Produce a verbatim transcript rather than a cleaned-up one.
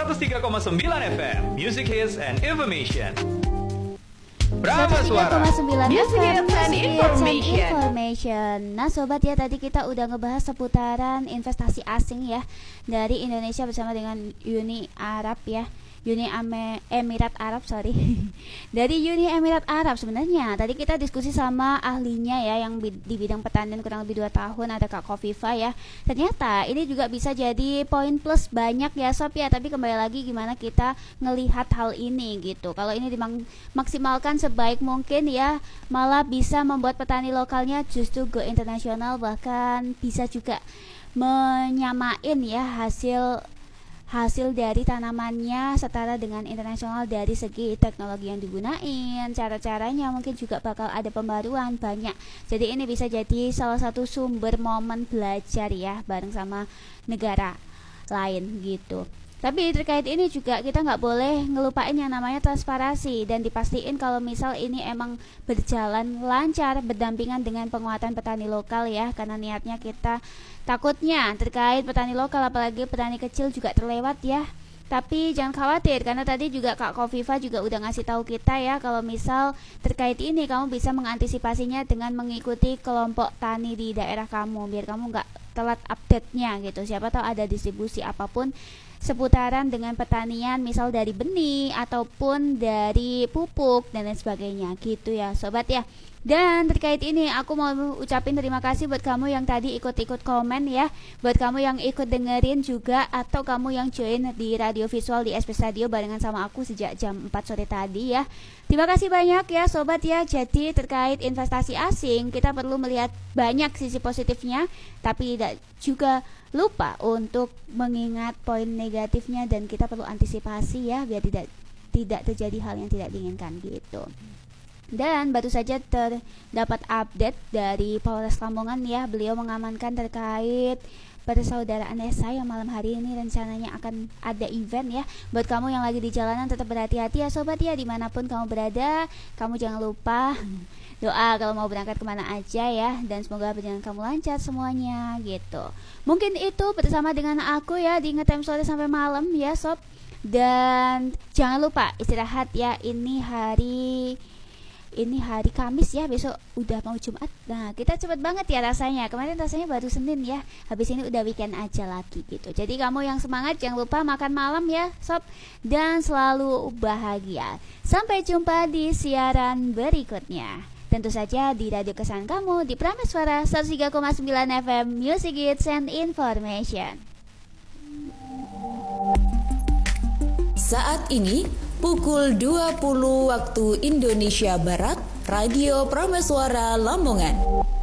seratus tiga koma sembilan F M, Music Hits and Information. Prameswara, Music Hits and Information. Information. Nah sobat ya, tadi kita udah ngebahas seputaran investasi asing ya dari Indonesia bersama dengan Uni Arab ya. Uni Ame, Emirat Arab sorry dari Uni Emirat Arab. Sebenarnya tadi kita diskusi sama ahlinya ya yang di bidang pertanian kurang lebih dua tahun, ada Kak Kofifa ya. Ternyata ini juga bisa jadi poin plus banyak ya sob ya, tapi kembali lagi gimana kita ngelihat hal ini gitu. Kalau ini dimaksimalkan sebaik mungkin ya, malah bisa membuat petani lokalnya justru go internasional, bahkan bisa juga menyamain ya hasil hasil dari tanamannya setara dengan internasional dari segi teknologi yang digunain, cara-caranya mungkin juga bakal ada pembaruan banyak. Jadi ini bisa jadi salah satu sumber momen belajar ya bareng sama negara lain gitu. Tapi terkait ini juga kita nggak boleh ngelupain yang namanya transparansi dan dipastiin kalau misal ini emang berjalan lancar berdampingan dengan penguatan petani lokal ya, karena niatnya kita takutnya terkait petani lokal apalagi petani kecil juga terlewat ya. Tapi jangan khawatir karena tadi juga Kak Kofifa juga udah ngasih tahu kita ya kalau misal terkait ini kamu bisa mengantisipasinya dengan mengikuti kelompok tani di daerah kamu biar kamu nggak telat update-nya gitu. Siapa tahu ada distribusi apapun seputaran dengan pertanian, misal dari benih ataupun dari pupuk dan lain sebagainya gitu ya sobat ya. Dan terkait ini aku mau ucapin terima kasih buat kamu yang tadi ikut-ikut komen ya, buat kamu yang ikut dengerin juga, atau kamu yang join di radio visual di Space Radio barengan sama aku sejak jam empat sore tadi ya. Terima kasih banyak ya sobat ya. Jadi terkait investasi asing kita perlu melihat banyak sisi positifnya, tapi tidak juga lupa untuk mengingat poin negatifnya dan kita perlu antisipasi ya biar tidak tidak terjadi hal yang tidak diinginkan gitu. Dan baru saja terdapat update dari Polres Lamongan ya, beliau mengamankan terkait persaudaraan desa yang malam hari ini rencananya akan ada event ya. Buat kamu yang lagi di jalanan tetap berhati-hati ya sobat ya, dimanapun kamu berada. Kamu jangan lupa doa kalau mau berangkat kemana aja ya, dan semoga perjalanan kamu lancar semuanya gitu. Mungkin itu bersama dengan aku ya di Ngetem Sore sampai malam ya sob. Dan jangan lupa istirahat ya, ini hari Ini hari Kamis ya, besok udah mau Jumat. Nah kita cepet banget ya rasanya. Kemarin rasanya baru Senin ya, habis ini udah weekend aja lagi gitu. Jadi kamu yang semangat jangan lupa makan malam ya sob, dan selalu bahagia. Sampai jumpa di siaran berikutnya, tentu saja di radio kesayangan kamu di Prameswara seratus tiga koma sembilan F M, Music Hits and Information. Saat ini pukul dua puluh waktu Indonesia Barat, Radio Prameswara Lamongan.